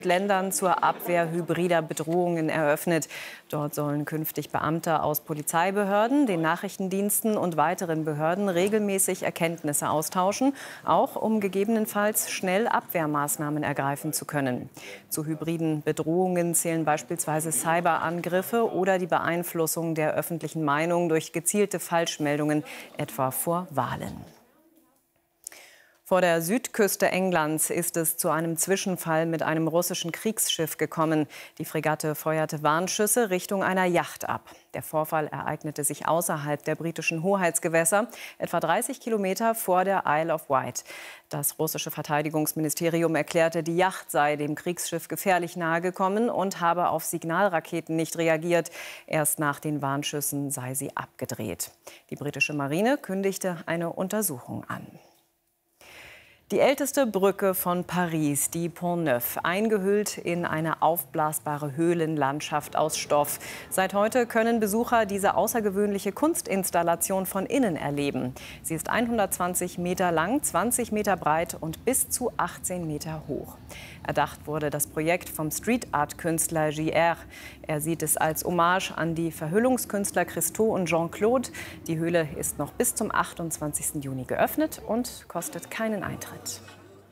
Ländern zur Abwehr hybrider Bedrohungen eröffnet. Dort sollen künftig Beamte aus Polizeibehörden, den Nachrichtendiensten und weiteren Behörden regelmäßig Erkenntnisse austauschen, auch um gegebenenfalls schnell Abwehrmaßnahmen ergreifen zu können. Zu hybriden Bedrohungen zählen beispielsweise Cyberangriffe oder die Beeinflussung der öffentlichen Meinung durch gezielte Falschmeldungen, etwa vor Wahlen. Vor der Südküste Englands ist es zu einem Zwischenfall mit einem russischen Kriegsschiff gekommen. Die Fregatte feuerte Warnschüsse Richtung einer Yacht ab. Der Vorfall ereignete sich außerhalb der britischen Hoheitsgewässer, etwa 30 Kilometer vor der Isle of Wight. Das russische Verteidigungsministerium erklärte, die Yacht sei dem Kriegsschiff gefährlich nahe gekommen und habe auf Signalraketen nicht reagiert. Erst nach den Warnschüssen sei sie abgedreht. Die britische Marine kündigte eine Untersuchung an. Die älteste Brücke von Paris, die Pont Neuf, eingehüllt in eine aufblasbare Höhlenlandschaft aus Stoff. Seit heute können Besucher diese außergewöhnliche Kunstinstallation von innen erleben. Sie ist 120 Meter lang, 20 Meter breit und bis zu 18 Meter hoch. Erdacht wurde das Projekt vom Street-Art-Künstler JR. Er sieht es als Hommage an die Verhüllungskünstler Christo und Jean-Claude. Die Höhle ist noch bis zum 28. Juni geöffnet und kostet keinen Eintritt.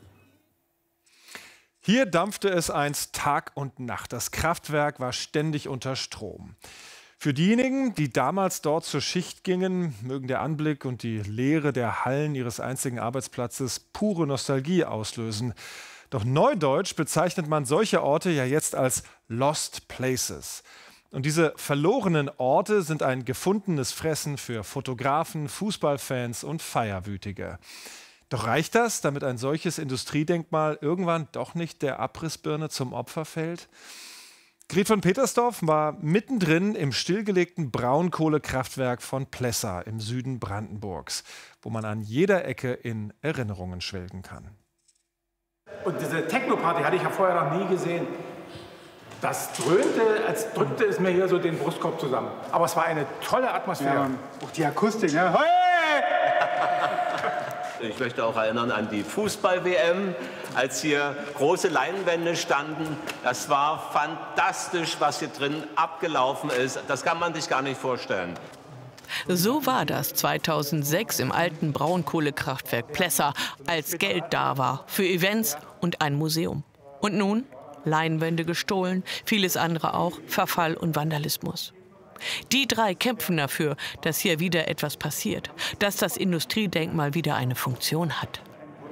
Hier dampfte es einst Tag und Nacht. Das Kraftwerk war ständig unter Strom. Für diejenigen, die damals dort zur Schicht gingen, mögen der Anblick und die Leere der Hallen ihres einzigen Arbeitsplatzes pure Nostalgie auslösen. Doch neudeutsch bezeichnet man solche Orte ja jetzt als Lost Places. Und diese verlorenen Orte sind ein gefundenes Fressen für Fotografen, Fußballfans und Feierwütige. Doch reicht das, damit ein solches Industriedenkmal irgendwann doch nicht der Abrissbirne zum Opfer fällt? Gret von Petersdorf war mittendrin im stillgelegten Braunkohlekraftwerk von Plessa im Süden Brandenburgs, wo man an jeder Ecke in Erinnerungen schwelgen kann. Und diese Techno-Party hatte ich ja vorher noch nie gesehen. Das dröhnte, als drückte es mir hier so den Brustkorb zusammen. Aber es war eine tolle Atmosphäre. Ja, auch die Akustik, ne? Hey! Ich möchte auch erinnern an die Fußball-WM, als hier große Leinwände standen. Das war fantastisch, was hier drin abgelaufen ist. Das kann man sich gar nicht vorstellen. So war das 2006 im alten Braunkohlekraftwerk Plessa, als Geld da war für Events und ein Museum. Und nun Leinwände gestohlen, vieles andere auch, Verfall und Vandalismus. Die drei kämpfen dafür, dass hier wieder etwas passiert, dass das Industriedenkmal wieder eine Funktion hat.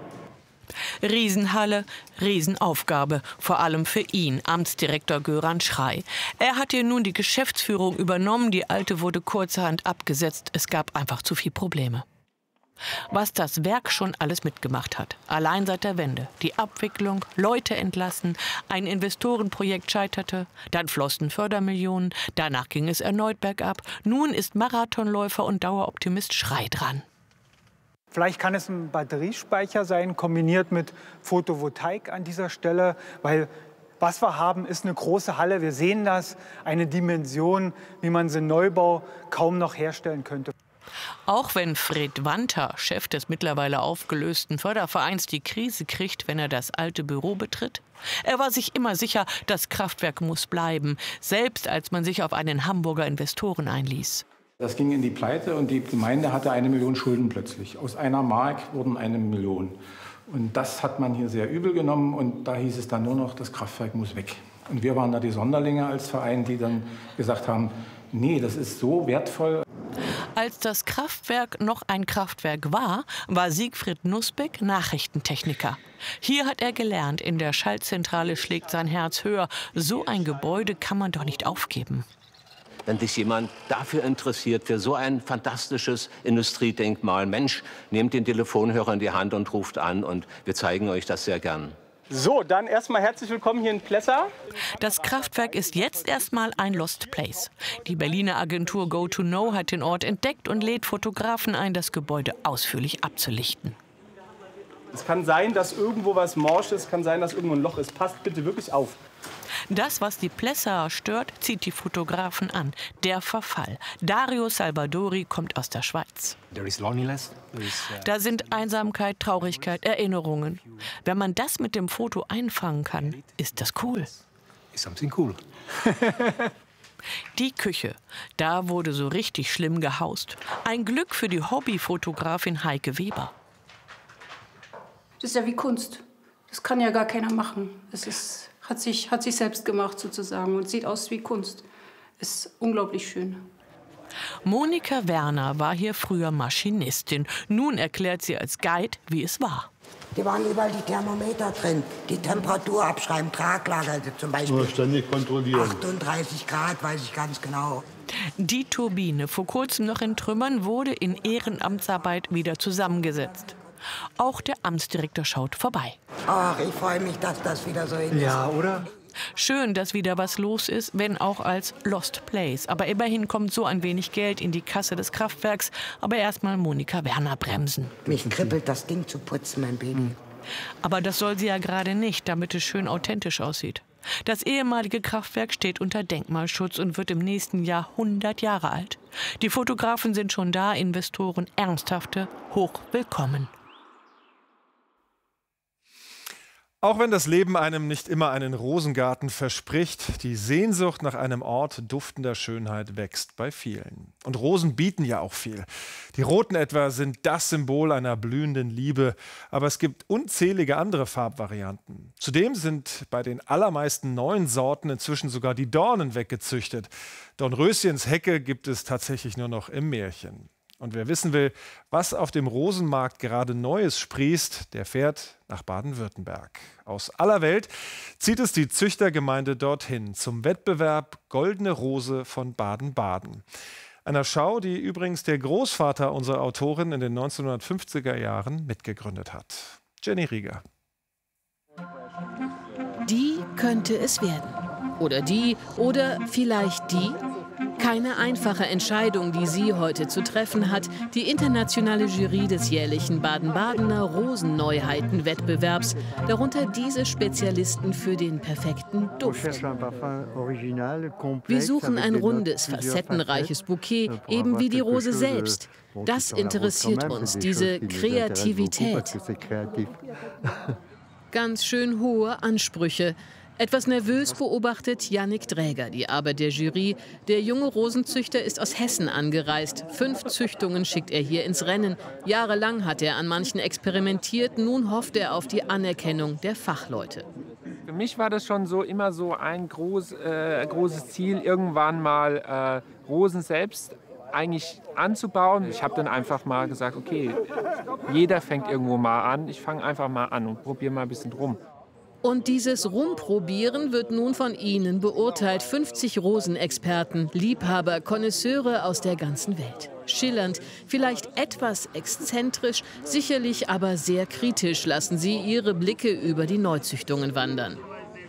Riesenhalle, Riesenaufgabe, vor allem für ihn, Amtsdirektor Göran Schrey. Er hat hier nun die Geschäftsführung übernommen, die alte wurde kurzerhand abgesetzt, es gab einfach zu viele Probleme. Was das Werk schon alles mitgemacht hat, allein seit der Wende. Die Abwicklung, Leute entlassen, ein Investorenprojekt scheiterte, dann flossen Fördermillionen, danach ging es erneut bergab. Nun ist Marathonläufer und Daueroptimist Schrey dran. Vielleicht kann es ein Batteriespeicher sein, kombiniert mit Photovoltaik an dieser Stelle, weil was wir haben, ist eine große Halle. Wir sehen das, eine Dimension, wie man sie im Neubau kaum noch herstellen könnte. Auch wenn Fred Wanter, Chef des mittlerweile aufgelösten Fördervereins, die Krise kriegt, wenn er das alte Büro betritt. Er war sich immer sicher, das Kraftwerk muss bleiben, selbst als man sich auf einen Hamburger Investoren einließ. Das ging in die Pleite und die Gemeinde hatte 1 Million Schulden plötzlich. Aus 1 Mark wurden 1 Million. Und das hat man hier sehr übel genommen und da hieß es dann nur noch, das Kraftwerk muss weg. Und wir waren da die Sonderlinge als Verein, die dann gesagt haben, nee, das ist so wertvoll. Als das Kraftwerk noch ein Kraftwerk war, war Siegfried Nussbeck Nachrichtentechniker. Hier hat er gelernt, in der Schaltzentrale schlägt sein Herz höher. So ein Gebäude kann man doch nicht aufgeben. Wenn sich jemand dafür interessiert, für so ein fantastisches Industriedenkmal, Mensch, nehmt den Telefonhörer in die Hand und ruft an und wir zeigen euch das sehr gern. So, dann erstmal herzlich willkommen hier in Plessa. Das Kraftwerk ist jetzt erstmal ein Lost Place. Die Berliner Agentur Go2Know hat den Ort entdeckt und lädt Fotografen ein, das Gebäude ausführlich abzulichten. Es kann sein, dass irgendwo was morsch ist, kann sein, dass irgendwo ein Loch ist. Passt bitte wirklich auf. Das, was die Plessaer stört, zieht die Fotografen an. Der Verfall. Dario Salvadori kommt aus der Schweiz. Da sind Einsamkeit, Traurigkeit, Erinnerungen. Wenn man das mit dem Foto einfangen kann, ist das cool. Die Küche. Da wurde so richtig schlimm gehaust. Ein Glück für die Hobbyfotografin Heike Weber. Das ist ja wie Kunst. Das kann ja gar keiner machen. Es hat sich selbst gemacht sozusagen und sieht aus wie Kunst. Ist unglaublich schön. Monika Werner war hier früher Maschinistin. Nun erklärt sie als Guide, wie es war. Die waren überall die Thermometer drin, die Temperatur abschreiben, Traglager, also zum Beispiel ständig kontrollieren. 38 Grad, weiß ich ganz genau. Die Turbine, vor kurzem noch in Trümmern, wurde in Ehrenamtsarbeit wieder zusammengesetzt. Auch der Amtsdirektor schaut vorbei. Ach, ich freue mich, dass das wieder so ist. Ja, oder? Schön, dass wieder was los ist, wenn auch als Lost Place. Aber immerhin kommt so ein wenig Geld in die Kasse des Kraftwerks. Aber erstmal Monika Werner bremsen. Mich kribbelt, das Ding zu putzen, mein Baby. Aber das soll sie ja gerade nicht, damit es schön authentisch aussieht. Das ehemalige Kraftwerk steht unter Denkmalschutz und wird im nächsten Jahr 100 Jahre alt. Die Fotografen sind schon da, Investoren ernsthafte, hochwillkommen. Auch wenn das Leben einem nicht immer einen Rosengarten verspricht, die Sehnsucht nach einem Ort duftender Schönheit wächst bei vielen. Und Rosen bieten ja auch viel. Die roten etwa sind das Symbol einer blühenden Liebe, aber es gibt unzählige andere Farbvarianten. Zudem sind bei den allermeisten neuen Sorten inzwischen sogar die Dornen weggezüchtet. Dornröschens Hecke gibt es tatsächlich nur noch im Märchen. Und wer wissen will, was auf dem Rosenmarkt gerade Neues sprießt, der fährt nach Baden-Württemberg. Aus aller Welt zieht es die Züchtergemeinde dorthin zum Wettbewerb Goldene Rose von Baden-Baden. Einer Schau, die übrigens der Großvater unserer Autorin in den 1950er Jahren mitgegründet hat. Jenny Rieger. Die könnte es werden. Oder die, oder vielleicht die. Keine einfache Entscheidung, die sie heute zu treffen hat. Die internationale Jury des jährlichen Baden-Badener Rosenneuheiten-Wettbewerbs. Darunter diese Spezialisten für den perfekten Duft. Wir suchen ein rundes, facettenreiches Bouquet, eben wie die Rose selbst. Das interessiert uns, diese Kreativität. Ganz schön hohe Ansprüche. Etwas nervös beobachtet Jannik Dräger die Arbeit der Jury. Der junge Rosenzüchter ist aus Hessen angereist. 5 Züchtungen schickt er hier ins Rennen. Jahrelang hat er an manchen experimentiert. Nun hofft er auf die Anerkennung der Fachleute. Für mich war das schon so immer so ein großes Ziel, irgendwann mal Rosen selbst eigentlich anzubauen. Ich habe dann einfach mal gesagt, okay, jeder fängt irgendwo mal an. Ich fange einfach mal an und probiere mal ein bisschen rum. Und dieses Rumprobieren wird nun von Ihnen beurteilt. 50 Rosenexperten, Liebhaber, Konnoisseure aus der ganzen Welt. Schillernd, vielleicht etwas exzentrisch, sicherlich aber sehr kritisch lassen Sie Ihre Blicke über die Neuzüchtungen wandern.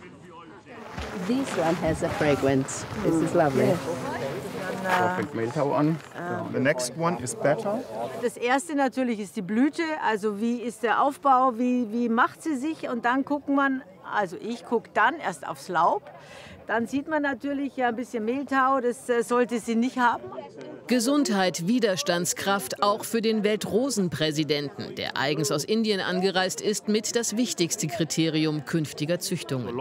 This one has a fragrance. This is lovely. Perfect Mehltau an. The next one is better. Das erste natürlich ist die Blüte, also wie ist der Aufbau, wie macht sie sich, und dann guckt man, also ich gucke dann erst aufs Laub. Dann sieht man natürlich ja ein bisschen Mehltau, das sollte sie nicht haben. Gesundheit, Widerstandskraft auch für den Weltrosenpräsidenten, der eigens aus Indien angereist ist, mit das wichtigste Kriterium künftiger Züchtungen.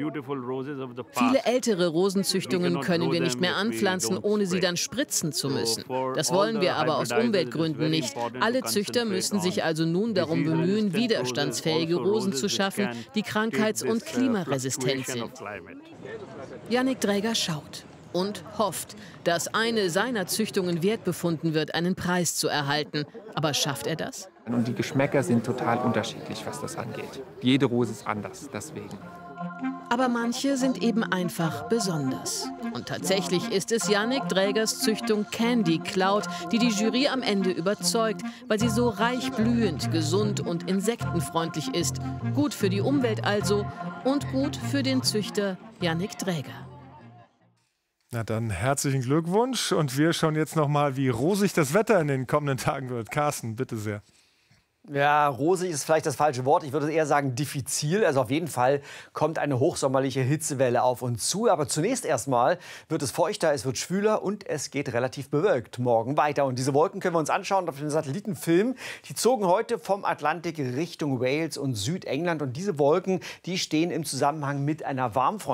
Viele ältere Rosenzüchtungen können wir nicht mehr anpflanzen, ohne sie dann spritzen zu müssen. Das wollen wir aber aus Umweltgründen nicht. Alle Züchter müssen sich also nun darum bemühen, widerstandsfähige Rosen zu schaffen, die krankheits- und klimaresistent sind. Jannik Dräger schaut und hofft, dass eine seiner Züchtungen wert befunden wird, einen Preis zu erhalten. Aber schafft er das? Und die Geschmäcker sind total unterschiedlich, was das angeht. Jede Rose ist anders, deswegen. Aber manche sind eben einfach besonders. Und tatsächlich ist es Jannik Drägers Züchtung Candy Cloud, die die Jury am Ende überzeugt, weil sie so reich blühend, gesund und insektenfreundlich ist. Gut für die Umwelt also und gut für den Züchter Jannik Dräger. Na dann herzlichen Glückwunsch, und wir schauen jetzt noch mal, wie rosig das Wetter in den kommenden Tagen wird. Carsten, bitte sehr. Ja, rosig ist vielleicht das falsche Wort. Ich würde eher sagen diffizil. Also auf jeden Fall kommt eine hochsommerliche Hitzewelle auf uns zu. Aber zunächst erstmal wird es feuchter, es wird schwüler und es geht relativ bewölkt morgen weiter. Und diese Wolken können wir uns anschauen auf dem Satellitenfilm. Die zogen heute vom Atlantik Richtung Wales und Südengland. Und diese Wolken, die stehen im Zusammenhang mit einer Warmfront.